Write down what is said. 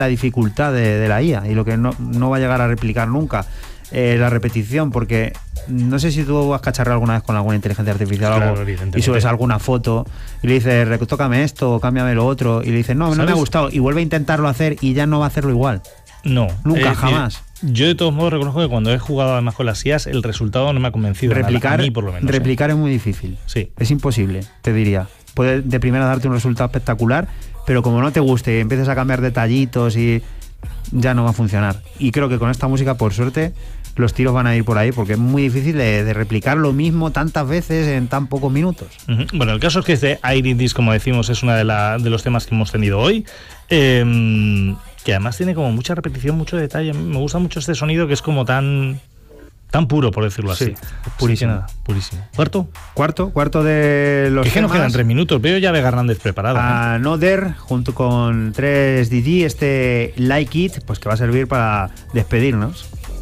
la dificultad de la IA y lo que no va a llegar a replicar nunca. La repetición, porque no sé si tú has cacharreado alguna vez con alguna inteligencia artificial, claro, algo, y subes alguna foto y le dices, tócame esto, cámbiame lo otro, y le dices, no me ha gustado, y vuelve a intentarlo hacer y ya no va a hacerlo igual. No. Nunca, jamás. Yo de todos modos reconozco que cuando he jugado además con las IAs, el resultado no me ha convencido. Replicar, a mí por lo menos. Replicar es muy difícil. Sí. Es imposible, te diría. Puede de primera darte un resultado espectacular, pero como no te guste y empieces a cambiar detallitos y ya no va a funcionar. Y creo que con esta música, por suerte, los tiros van a ir por ahí, porque es muy difícil de replicar lo mismo tantas veces en tan pocos minutos. Bueno, el caso es que este Iridis, como decimos, es uno de los temas que hemos tenido hoy, que además tiene como mucha repetición, mucho detalle. Me gusta mucho este sonido que es como tan puro, por decirlo así. Purísimo. Nada, purísimo. Cuarto de los es que nos quedan 3 minutos. Veo ya a Vega Hernández preparada. Another, junto con 3DD, este Like It, pues que va a servir para despedirnos.